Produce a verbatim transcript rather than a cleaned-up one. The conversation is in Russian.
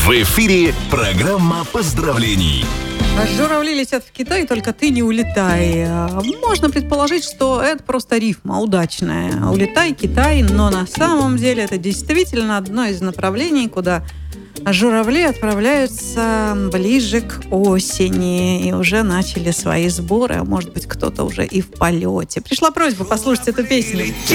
В эфире программа поздравлений. Журавли летят в Китай, только ты не улетай. Можно предположить, что это просто рифма удачная. Улетай, Китай, но на самом деле это действительно одно из направлений, куда журавли отправляются ближе к осени и уже начали свои сборы, а может быть, кто-то уже и в полете. Пришла просьба послушать эту песню.